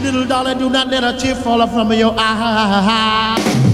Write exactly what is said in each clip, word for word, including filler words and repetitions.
little darling, do not let a tear fall from your eye.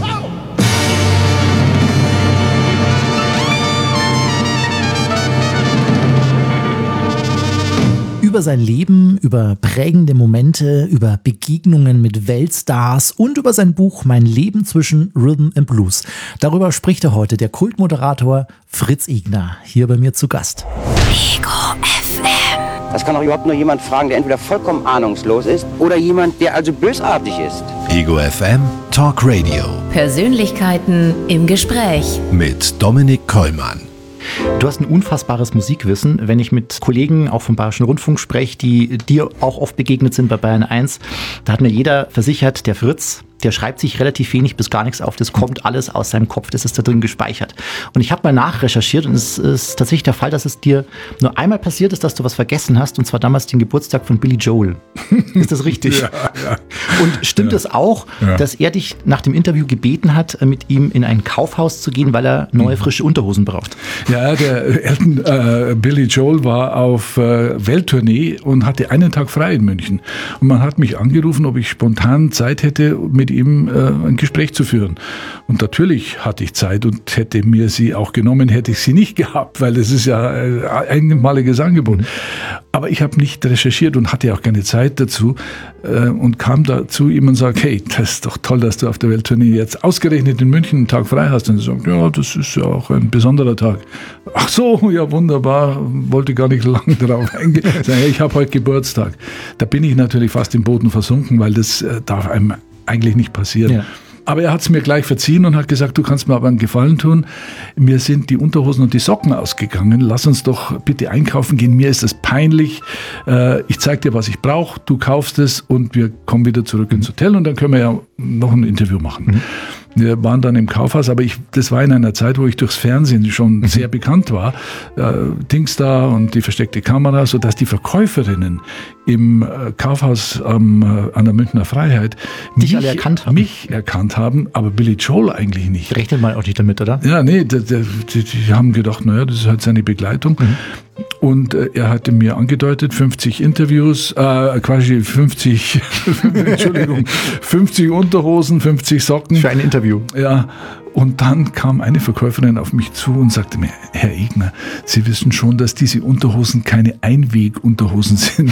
Über sein Leben, über prägende Momente, über Begegnungen mit Weltstars und über sein Buch Mein Leben zwischen Rhythm and Blues. Darüber spricht er heute der Kultmoderator Fritz Egner, hier bei mir zu Gast. Ego F M. Das kann doch überhaupt nur jemand fragen, der entweder vollkommen ahnungslos ist oder jemand, der also bösartig ist. Ego F M Talk Radio. Persönlichkeiten im Gespräch. Mit Dominik Kollmann. Du hast ein unfassbares Musikwissen. Wenn ich mit Kollegen auch vom Bayerischen Rundfunk spreche, die dir auch oft begegnet sind bei Bayern eins, da hat mir jeder versichert, der Fritz, der schreibt sich relativ wenig bis gar nichts auf. Das kommt alles aus seinem Kopf, das ist da drin gespeichert. Und ich habe mal nachrecherchiert und es ist tatsächlich der Fall, dass es dir nur einmal passiert ist, dass du was vergessen hast, und zwar damals den Geburtstag von Billy Joel. Ist das richtig? Ja, ja. Und stimmt es ja. auch, ja. dass er dich nach dem Interview gebeten hat, mit ihm in ein Kaufhaus zu gehen, weil er neue, frische Unterhosen braucht? Ja, der Elton, äh, Billy Joel war auf äh, Welttournee und hatte einen Tag frei in München. Und man hat mich angerufen, ob ich spontan Zeit hätte, mit ihm äh, ein Gespräch zu führen. Und natürlich hatte ich Zeit und hätte mir sie auch genommen, hätte ich sie nicht gehabt, weil das ist ja ein einmaliges Angebot. Aber ich habe nicht recherchiert und hatte auch keine Zeit dazu äh, und kam da zu ihm und sagte, hey, das ist doch toll, dass du auf der Welttournee jetzt ausgerechnet in München einen Tag frei hast. Und er sagt, ja, das ist ja auch ein besonderer Tag. Ach so, ja wunderbar, wollte gar nicht lange darauf eingehen. Sag, hey, ich habe heute Geburtstag. Da bin ich natürlich fast im Boden versunken, weil das äh, darf einem eigentlich nicht passieren. Ja. Aber er hat es mir gleich verziehen und hat gesagt, du kannst mir aber einen Gefallen tun. Mir sind die Unterhosen und die Socken ausgegangen. Lass uns doch bitte einkaufen gehen. Mir ist das peinlich. Äh, ich zeig dir, was ich brauche. Du kaufst es und wir kommen wieder zurück ins Hotel und dann können wir ja noch ein Interview machen. Mhm. Wir waren dann im Kaufhaus, aber ich, das war in einer Zeit, wo ich durchs Fernsehen schon mhm. sehr bekannt war. Äh, Dingsda und die versteckte Kamera, sodass die Verkäuferinnen im äh, Kaufhaus ähm, an der Münchner Freiheit Dich mich, alle erkannt haben. mich erkannt haben, aber Billy Joel eigentlich nicht. Rechnet man auch nicht damit, oder? Ja, nee, die, die, die haben gedacht, naja, das ist halt seine Begleitung. Mhm. Und äh, er hatte mir angedeutet, fünfzig Interviews, äh, quasi fünfzig, Entschuldigung, fünfzig Unterhosen, fünfzig Socken. Für ein Interview. Ja, und dann kam eine Verkäuferin auf mich zu und sagte mir, Herr Egner, Sie wissen schon, dass diese Unterhosen keine Einwegunterhosen sind.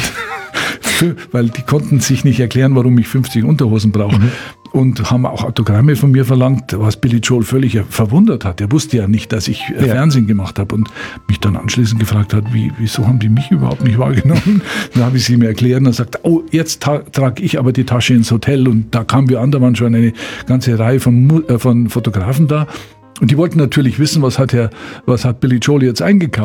Für, weil die konnten sich nicht erklären, warum ich fünfzig Unterhosen brauche. Mhm. Und haben auch Autogramme von mir verlangt, was Billy Joel völlig verwundert hat. Er wusste ja nicht, dass ich ja. Fernsehen gemacht habe und mich dann anschließend gefragt hat, wie, wieso haben die mich überhaupt nicht wahrgenommen? Dann habe ich sie mir erklärt und er sagt, oh, jetzt ta- trage ich aber die Tasche ins Hotel. Und da kamen wir an, da waren schon eine ganze Reihe von, äh, von Fotografen da. Und die wollten natürlich wissen, was hat, Herr, was hat Billy Joel jetzt eingekauft.